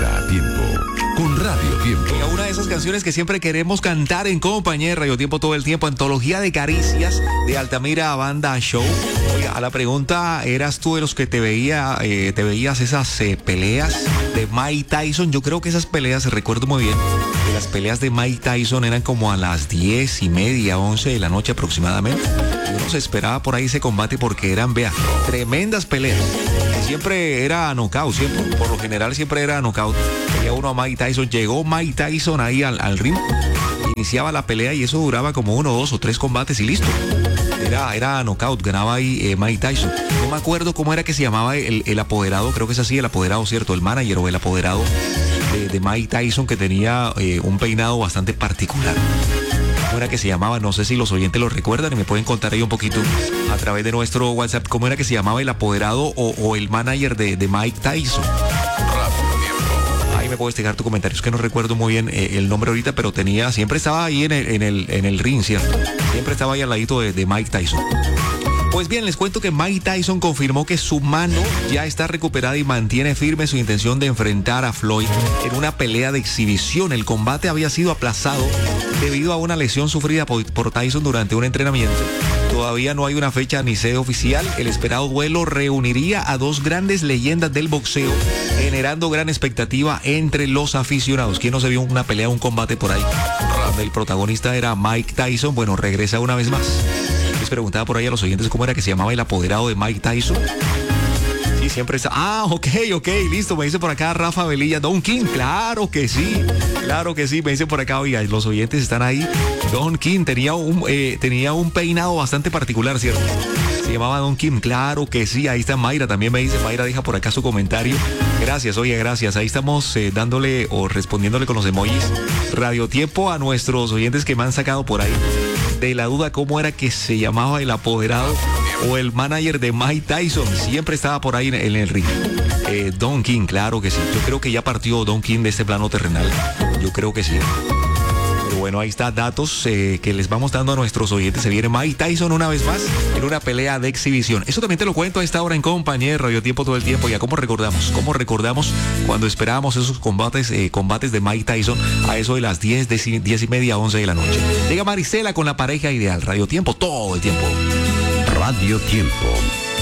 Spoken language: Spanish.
Mata Tiempo con Radio Tiempo. Oiga, una de esas canciones que siempre queremos cantar en compañía de Radio Tiempo todo el tiempo, Antología de Caricias de Altamira Banda Show. Oiga, a la pregunta, ¿eras tú de los que te veías esas peleas de Mike Tyson? Yo creo que esas peleas, recuerdo muy bien, que las peleas de Mike Tyson eran como a las 10:30, 11 de la noche aproximadamente. Y uno se esperaba por ahí ese combate porque eran, vea, tremendas peleas. Siempre era knockout, siempre, por lo general siempre era knockout. Veía uno a Mike Tyson, llegó Mike Tyson ahí al ring, iniciaba la pelea y eso duraba como 1, 2 o 3 combates y listo. Era knockout, ganaba ahí Mike Tyson. No me acuerdo cómo era que se llamaba el apoderado, creo que es así, el apoderado, ¿cierto? El manager o el apoderado de Mike Tyson, que tenía un peinado bastante particular. ¿Cómo era que se llamaba? No sé si los oyentes lo recuerdan y me pueden contar ahí un poquito a través de nuestro WhatsApp cómo era que se llamaba el apoderado o el manager de Mike Tyson. Ahí me puedes dejar tu comentario, es que no recuerdo muy bien el nombre ahorita, pero siempre estaba ahí en el ring, ¿cierto? Siempre estaba ahí al ladito de Mike Tyson. Pues bien, les cuento que Mike Tyson confirmó que su mano ya está recuperada y mantiene firme su intención de enfrentar a Floyd en una pelea de exhibición. El combate había sido aplazado debido a una lesión sufrida por Tyson durante un entrenamiento. Todavía no hay una fecha ni sede oficial. El esperado duelo reuniría a dos grandes leyendas del boxeo, generando gran expectativa entre los aficionados. ¿Quién no se vio una pelea, un combate por ahí, donde el protagonista era Mike Tyson? Bueno, regresa una vez más. Les preguntaba por ahí a los oyentes cómo era que se llamaba el apoderado de Mike Tyson. Sí, siempre está. Ah, ok, listo. Me dice por acá Rafa Velilla, Don King. Claro que sí. Me dice por acá, oiga, los oyentes están ahí. Don King tenía un peinado bastante particular, ¿cierto? Se llamaba Don Kim, claro que sí. Ahí está Mayra, también me dice. Mayra deja por acá su comentario. Gracias, oye, gracias. Ahí estamos dándole o respondiéndole con los emojis Radio Tiempo a nuestros oyentes que me han sacado por ahí de la duda cómo era que se llamaba el apoderado o el manager de Mike Tyson. Siempre estaba por ahí en el ring. Don King, claro que sí. Yo creo que ya partió Don King de este plano terrenal. Yo creo que sí. Pero bueno, ahí está, datos que les vamos dando a nuestros oyentes. Se viene Mike Tyson una vez más en una pelea de exhibición. Eso también te lo cuento a esta hora en compañía de Radio Tiempo todo el tiempo. Ya cómo recordamos cuando esperábamos esos combates de Mike Tyson a eso de las 10:30, 11 de la noche. Llega Marisela con la pareja ideal. Radio Tiempo todo el tiempo. Radio Tiempo.